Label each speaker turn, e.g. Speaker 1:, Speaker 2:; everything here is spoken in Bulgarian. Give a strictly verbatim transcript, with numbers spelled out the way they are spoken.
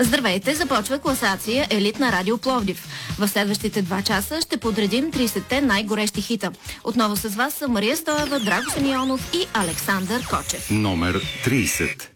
Speaker 1: Здравейте, започва класация Елит на Радио Пловдив. В следващите два часа ще подредим тридесетте най-горещи хита. Отново с вас са Мария Стоева, Драго Симеонов и Александър Кочев.
Speaker 2: Номер тридесет.